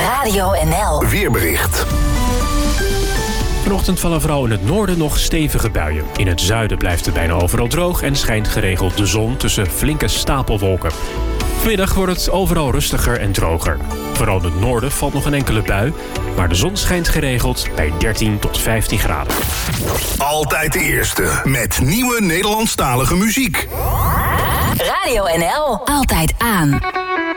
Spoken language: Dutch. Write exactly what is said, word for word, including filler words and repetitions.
Radio N L. Weerbericht. Vanochtend vallen vooral in het noorden nog stevige buien. In het zuiden blijft het bijna overal droog en schijnt geregeld de zon tussen flinke stapelwolken. Vanmiddag wordt het overal rustiger en droger. Vooral in het noorden valt nog een enkele bui, maar de zon schijnt geregeld bij dertien tot vijftien graden. Altijd de eerste met nieuwe Nederlandstalige muziek. Radio N L. Altijd aan.